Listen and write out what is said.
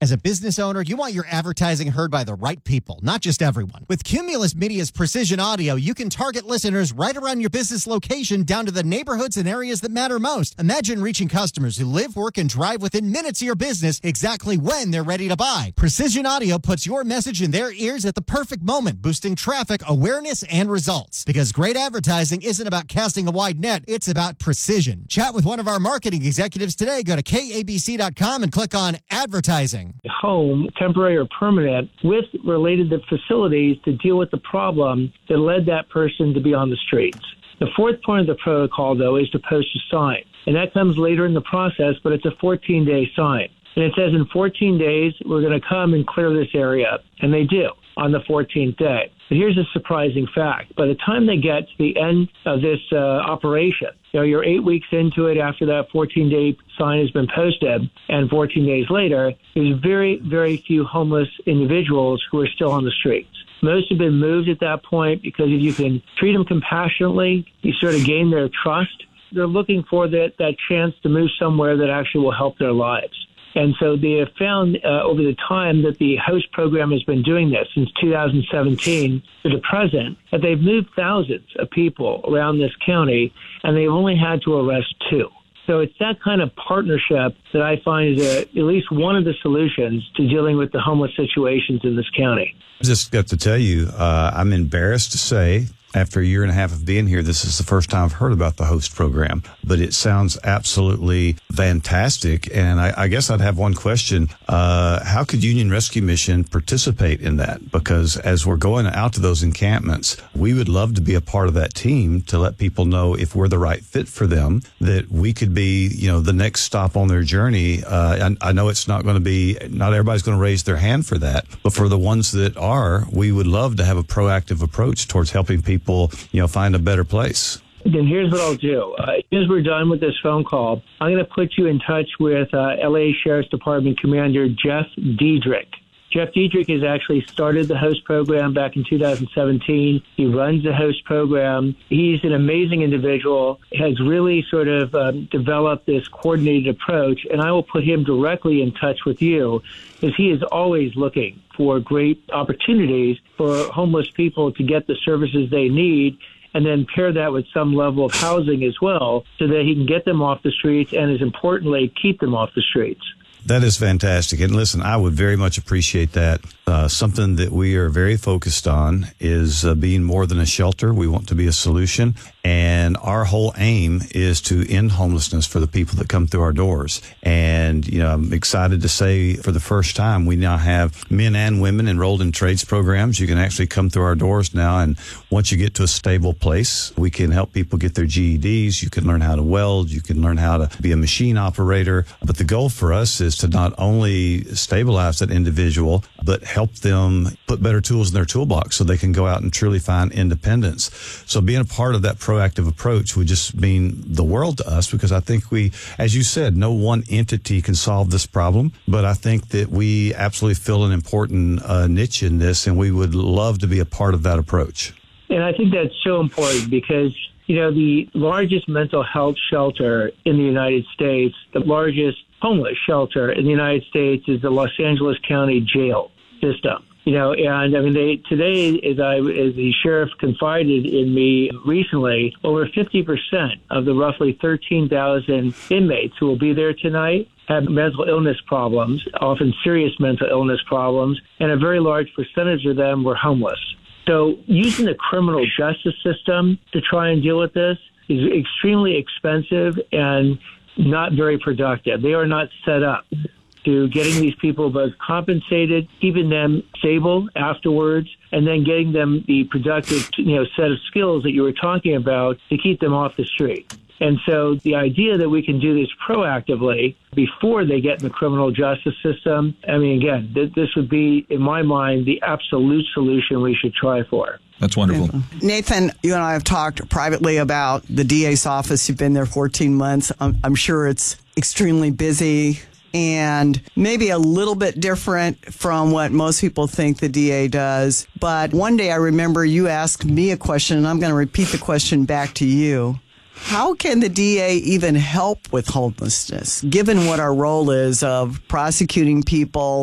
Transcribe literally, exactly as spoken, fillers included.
As a business owner, you want your advertising heard by the right people, not just everyone. With Cumulus Media's Precision Audio, you can target listeners right around your business location down to the neighborhoods and areas that matter most. Imagine reaching customers who live, work, and drive within minutes of your business exactly when they're ready to buy. Precision Audio puts your message in their ears at the perfect moment, boosting traffic, awareness, and results. Because great advertising isn't about casting a wide net, it's about precision. Chat with one of our marketing executives today. Go to K A B C dot com and click on advertising. Home, temporary or permanent, with related to facilities to deal with the problem that led that person to be on the streets. The fourth point of the protocol, though, is to post a sign. And that comes later in the process, but it's a fourteen-day sign. And it says in fourteen days, we're going to come and clear this area. And they do on the fourteenth day. But here's a surprising fact. By the time they get to the end of this uh, operation, you know, you're eight weeks into it after that fourteen-day sign has been posted, and fourteen days later, there's very, very few homeless individuals who are still on the streets. Most have been moved at that point because if you can treat them compassionately, you sort of gain their trust. They're looking for that, that chance to move somewhere that actually will help their lives. And so they have found uh, over the time that the host program has been doing this since two thousand seventeen to the present, that they've moved thousands of people around this county, and they've only had to arrest two. So it's that kind of partnership that I find is a, at least one of the solutions to dealing with the homeless situations in this county. I just got to tell you, uh, I'm embarrassed to say, after a year and a half of being here, this is the first time I've heard about the host program, but it sounds absolutely fantastic. And I, I guess I'd have one question. Uh, how could Union Rescue Mission participate in that? Because as we're going out to those encampments, we would love to be a part of that team to let people know if we're the right fit for them, that we could be, you know, the next stop on their journey. Uh, I, I know it's not going to be, not everybody's going to raise their hand for that, but for the ones that are, we would love to have a proactive approach towards helping people People, you know, find a better place. Then here's what I'll do. Uh, as we're done with this phone call, I'm going to put you in touch with uh, L A Sheriff's Department Commander Jeff Diedrich. Jeff Diedrich has actually started the host program back in two thousand seventeen. He runs the host program. He's an amazing individual, has really sort of um, developed this coordinated approach, and I will put him directly in touch with you, because he is always looking for great opportunities for homeless people to get the services they need, and then pair that with some level of housing as well, so that he can get them off the streets and, as importantly, keep them off the streets. That is fantastic. And listen, I would very much appreciate that. Uh, something that we are very focused on is uh, being more than a shelter. We want to be a solution. And our whole aim is to end homelessness for the people that come through our doors. And, you know, I'm excited to say for the first time, we now have men and women enrolled in trades programs. You can actually come through our doors now. And once you get to a stable place, we can help people get their G E Ds. You can learn how to weld. You can learn how to be a machine operator. But the goal for us is to not only stabilize that individual, but help them put better tools in their toolbox so they can go out and truly find independence. So being a part of that proactive approach would just mean the world to us, because I think we, as you said, no one entity can solve this problem, but I think that we absolutely fill an important uh, niche in this, and we would love to be a part of that approach. And I think that's so important because, you know, the largest mental health shelter in the United States, the largest homeless shelter in the United States is the Los Angeles County Jail system. You know, and I mean, they, today, as I, as the sheriff confided in me recently, over fifty percent of the roughly thirteen thousand inmates who will be there tonight have mental illness problems, often serious mental illness problems, and a very large percentage of them were homeless. So using the criminal justice system to try and deal with this is extremely expensive and not very productive. They are not set up to getting these people both compensated, keeping them stable afterwards, and then getting them the productive, you know, set of skills that you were talking about to keep them off the street. And so the idea that we can do this proactively before they get in the criminal justice system, I mean, again, th- this would be, in my mind, the absolute solution we should try for. That's wonderful. Nathan, you and I have talked privately about the D A's office. You've been there fourteen months. I'm, I'm sure it's extremely busy and maybe a little bit different from what most people think the D A does. But one day I remember you asked me a question, and I'm going to repeat the question back to you. How can the D A even help with homelessness, given what our role is of prosecuting people